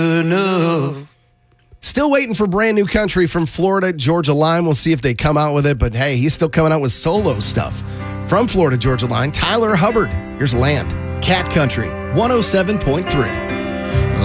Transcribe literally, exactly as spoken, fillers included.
enough. Still waiting for brand new country from Florida Georgia Line. We'll see if they come out with it, but hey, he's still coming out with solo stuff. From Florida Georgia Line, Tyler Hubbard. Here's Land. Cat Country, one oh seven point three.